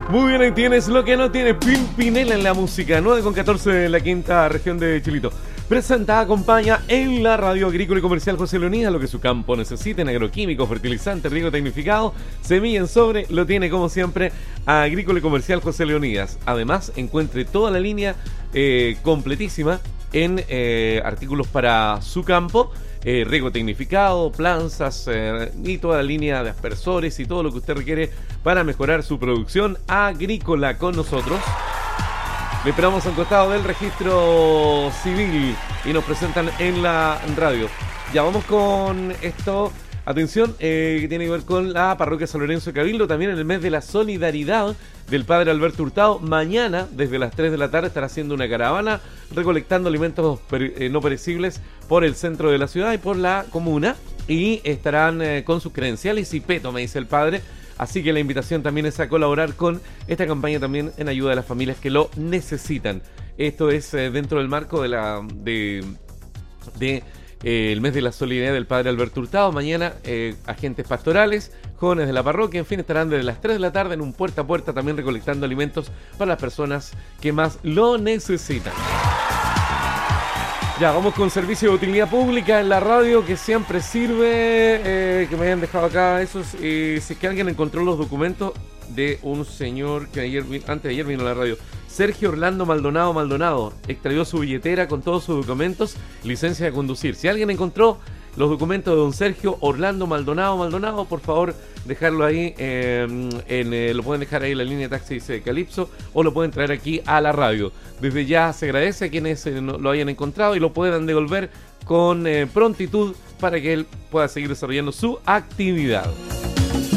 Muy bien, ahí tienes lo que no tiene Pimpinela en la música. 9:14 en la quinta región de Chilito. Presenta, acompaña en la radio agrícola y comercial José Leonidas lo que su campo necesita en agroquímicos, fertilizantes, riego tecnificado, semilla en sobre, lo tiene como siempre agrícola y comercial José Leonidas. Además, encuentre toda la línea completísima en artículos para su campo, riego tecnificado, planzas y toda la línea de aspersores y todo lo que usted requiere para mejorar su producción agrícola con nosotros. Le esperamos al costado del registro civil y nos presentan en la radio. Ya vamos con esto. Atención, que tiene que ver con la parroquia San Lorenzo de Cabildo, también en el mes de la solidaridad del padre Alberto Hurtado. Mañana, desde las 3 de la tarde, estará haciendo una caravana recolectando alimentos no perecibles por el centro de la ciudad y por la comuna. Y estarán con sus credenciales y peto, me dice el padre. Así que la invitación también es a colaborar con esta campaña también en ayuda de las familias que lo necesitan. Esto es dentro del marco de el mes de la solidaridad del padre Alberto Hurtado. Mañana agentes pastorales, jóvenes de la parroquia, en fin, estarán desde las 3 de la tarde en un puerta a puerta también recolectando alimentos para las personas que más lo necesitan. Ya, vamos con servicio de utilidad pública en la radio que siempre sirve, que me hayan dejado acá esos. Si es que alguien encontró los documentos de un señor que antes de ayer vino a la radio, Sergio Orlando Maldonado, extravió su billetera con todos sus documentos, licencia de conducir. Si alguien encontró los documentos de don Sergio Orlando Maldonado, por favor, dejarlo ahí, lo pueden dejar ahí en la línea de taxis de Calipso o lo pueden traer aquí a la radio. Desde ya se agradece a quienes lo hayan encontrado y lo puedan devolver con prontitud para que él pueda seguir desarrollando su actividad.